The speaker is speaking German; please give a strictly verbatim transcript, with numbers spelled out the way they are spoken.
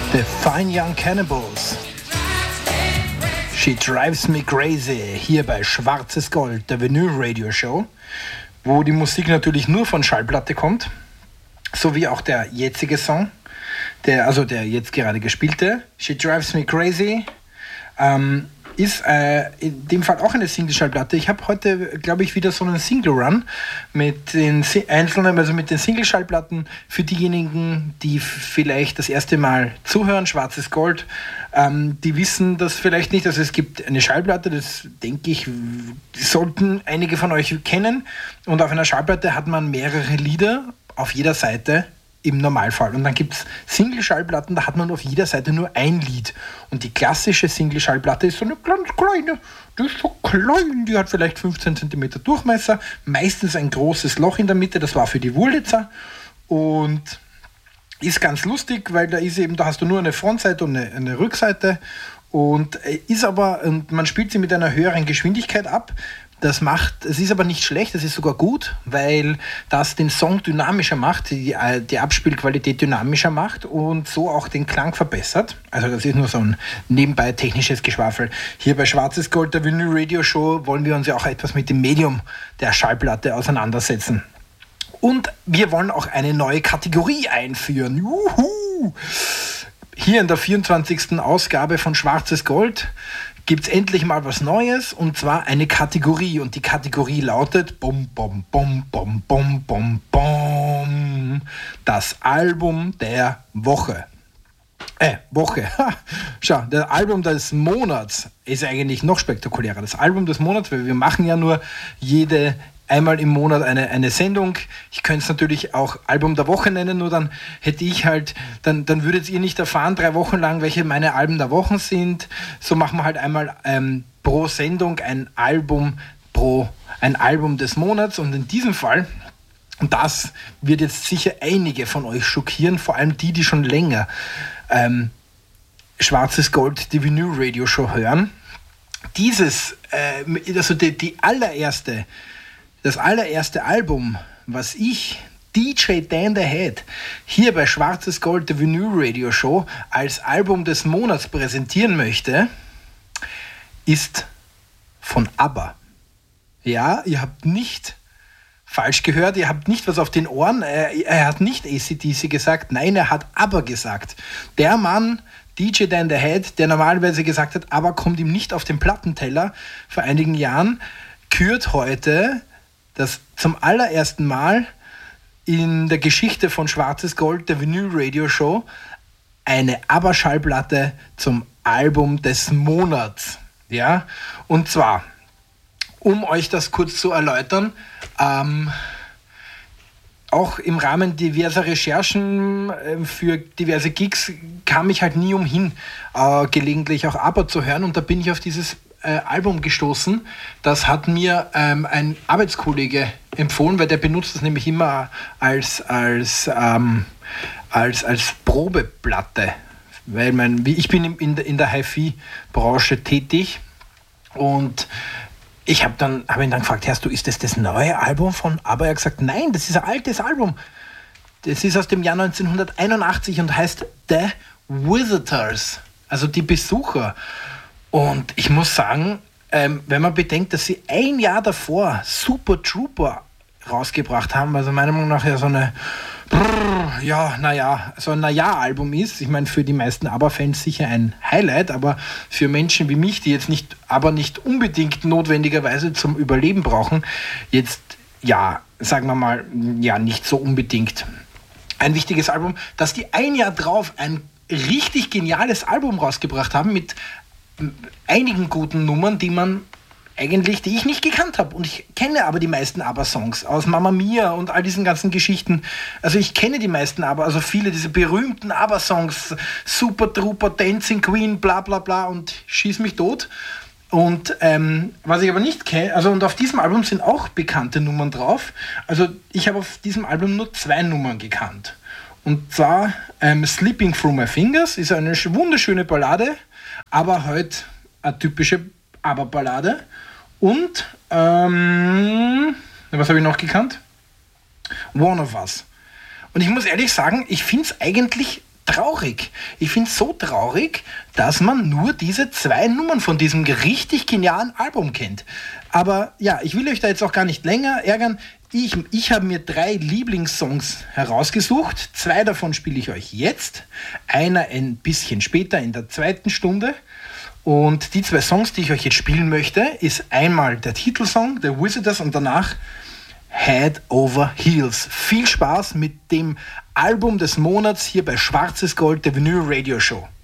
The Fine Young Cannibals. She Drives Me Crazy, hier bei Schwarzes Gold, der Vinyl Radio Show, wo die Musik natürlich nur von Schallplatte kommt, so wie auch der jetzige Song, der, also der jetzt gerade gespielte, She Drives Me Crazy, ähm, ist äh, in dem Fall auch eine Single-Schallplatte. Ich habe heute, glaube ich, wieder so einen Single-Run mit den si- einzelnen, also mit den Single-Schallplatten für diejenigen, die f- vielleicht das erste Mal zuhören, Schwarzes Gold, ähm, die wissen das vielleicht nicht. Also es gibt eine Schallplatte, das denke ich, sollten einige von euch kennen. Und auf einer Schallplatte hat man mehrere Lieder auf jeder Seite im Normalfall. Und dann gibt es Single-Schallplatten, da hat man auf jeder Seite nur ein Lied. Und die klassische Single-Schallplatte ist so eine ganz kleine, die ist so klein, die hat vielleicht fünfzehn Zentimeter Durchmesser, meistens ein großes Loch in der Mitte, das war für die Wurlitzer. Und ist ganz lustig, weil da ist eben, da hast du nur eine Frontseite und eine, eine Rückseite. Und ist aber, und man spielt sie mit einer höheren Geschwindigkeit ab. Das macht, es ist aber nicht schlecht, es ist sogar gut, weil das den Song dynamischer macht, die, die Abspielqualität dynamischer macht und so auch den Klang verbessert. Also das ist nur so ein nebenbei technisches Geschwafel. Hier bei Schwarzes Gold, der Vinyl Radio Show, wollen wir uns ja auch etwas mit dem Medium der Schallplatte auseinandersetzen. Und wir wollen auch eine neue Kategorie einführen. Juhu! Hier in der vierundzwanzigsten Ausgabe von Schwarzes Gold gibt es endlich mal was Neues, und zwar eine Kategorie. Und die Kategorie lautet bum, bum, bum, bum, bum, bum, bum, das Album der Woche. Äh, Woche. Schau, das Album des Monats ist eigentlich noch spektakulärer. Das Album des Monats, weil wir machen ja nur jede einmal im Monat eine, eine Sendung. Ich könnte es natürlich auch Album der Woche nennen, nur dann hätte ich halt, dann, dann würdet ihr nicht erfahren, drei Wochen lang, welche meine Alben der Woche sind. So machen wir halt einmal ähm, pro Sendung ein Album pro, ein Album des Monats, und in diesem Fall, und das wird jetzt sicher einige von euch schockieren, vor allem die, die schon länger ähm, Schwarzes Gold, die Vinyl Radio Show hören. Dieses, äh, also die, die allererste Das allererste Album, was ich, D J Dan the Head, hier bei Schwarzes Gold, der Vinyl Radio Show, als Album des Monats präsentieren möchte, ist von ABBA. Ja, ihr habt nicht falsch gehört, ihr habt nicht was auf den Ohren, er, er hat nicht A C D C gesagt, nein, er hat ABBA gesagt. Der Mann, D J Dan the Head, der normalerweise gesagt hat, ABBA kommt ihm nicht auf den Plattenteller vor einigen Jahren, kürt heute das zum allerersten Mal in der Geschichte von Schwarzes Gold, der Vinyl Radio Show, eine ABBA-Schallplatte zum Album des Monats. Ja? Und zwar, um euch das kurz zu erläutern, ähm, auch im Rahmen diverser Recherchen äh, für diverse Gigs kam ich halt nie umhin, äh, gelegentlich auch ABBA zu hören, und da bin ich auf dieses Äh, Album gestoßen. Das hat mir ähm, ein Arbeitskollege empfohlen, weil der benutzt das nämlich immer als, als, ähm, als, als Probeplatte. Weil mein, wie ich bin in der, in der Hi-Fi-Branche tätig, und ich habe dann hab ihn dann gefragt, Herrst du, ist das das neue Album von ABBA? Er hat gesagt, nein, das ist ein altes Album. Das ist aus dem Jahr neunzehnhunderteinundachtzig und heißt The Visitors, also die Besucher. Und ich muss sagen, ähm, wenn man bedenkt, dass sie ein Jahr davor Super Trooper rausgebracht haben, also meiner Meinung nach ja so eine, brrr, ja, naja, so ein Naja-Album ist. Ich meine, für die meisten ABBA-Fans sicher ein Highlight, aber für Menschen wie mich, die jetzt nicht, aber nicht unbedingt notwendigerweise zum Überleben brauchen, jetzt, ja, sagen wir mal, ja, nicht so unbedingt ein wichtiges Album, dass die ein Jahr drauf ein richtig geniales Album rausgebracht haben mit einigen guten Nummern, die man eigentlich, die ich nicht gekannt habe. Und ich kenne aber die meisten ABBA-Songs aus Mamma Mia und all diesen ganzen Geschichten. Also ich kenne die meisten ABBA, also viele dieser berühmten ABBA-Songs, Super Trooper, Dancing Queen, bla bla bla und Schieß mich tot. Und ähm, was ich aber nicht kenne, also und auf diesem Album sind auch bekannte Nummern drauf. Also ich habe auf diesem Album nur zwei Nummern gekannt. Und zwar ähm, Slipping Through My Fingers ist eine wunderschöne Ballade, aber halt eine typische ABBA-Ballade. Und, ähm, was habe ich noch gekannt? One of Us. Und ich muss ehrlich sagen, ich finde es eigentlich traurig. Ich finde es so traurig, dass man nur diese zwei Nummern von diesem richtig genialen Album kennt. Aber ja, ich will euch da jetzt auch gar nicht länger ärgern. Ich, ich habe mir drei Lieblingssongs herausgesucht. Zwei davon spiele ich euch jetzt. Einer ein bisschen später in der zweiten Stunde. Und die zwei Songs, die ich euch jetzt spielen möchte, ist einmal der Titelsong, The Visitors, und danach Head Over Heels. Viel Spaß mit dem Album des Monats hier bei Schwarzes Gold, der Vinyl Radio Show.